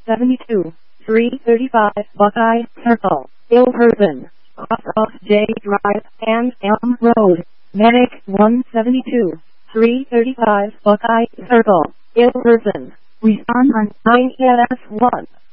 172, 335 Buckeye Circle, Ilverton, off J Drive and Elm Road. Medic 172, 335 Buckeye Circle, Ilverton. Respond on 9ES1.